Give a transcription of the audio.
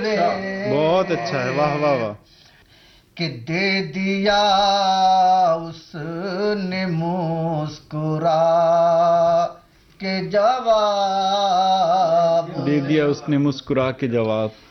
बहुत अच्छा है, वाह वाह वाह। कि दे दिया उसने मुस्कुरा के जवाब, दे दिया उसने मुस्कुरा के जवाब।